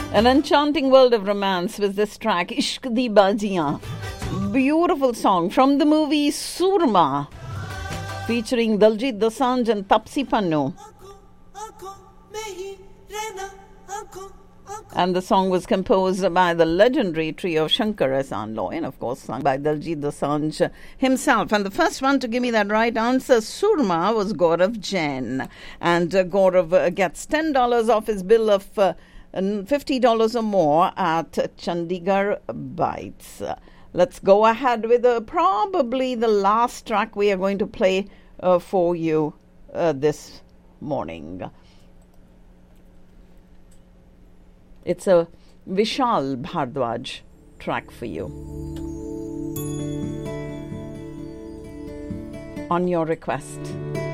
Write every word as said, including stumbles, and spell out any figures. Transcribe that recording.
An enchanting world of romance was this track, Ishq Di Bajiyan. Beautiful song from the movie Surma, featuring Daljit Dosanjh and Tapsi Pannu. And the song was composed by the legendary trio Shankar Ehsaan Loy, and of course sung by Daljit Dosanjh himself. And the first one to give me that right answer, Surma, was Gaurav Jain. And uh, Gaurav uh, gets ten dollars off his bill of uh, fifty dollars or more at Chandigarh Bites. Uh, let's go ahead with uh, probably the last track we are going to play uh, for you uh, this morning. It's a Vishal Bhardwaj track for you. On your request.